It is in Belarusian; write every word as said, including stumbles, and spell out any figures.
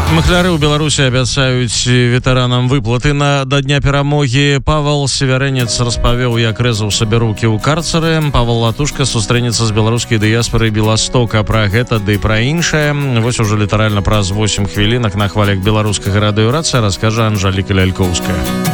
Махляры ў Беларусі абяцаюць ветэранам выплаты на да дня перамогі. Павел Севярэнец распавёў, як рэзаў сабе рукі ў карцары. Павел Латушка сустрэнецца з беларускай дыяспорай Беластока. Пра гэта ды пра іншае вось ужо літаральна праз восемь хвілінак на хвалях беларускага радыёрацыя раскажа Анжаліка Лялькоўская.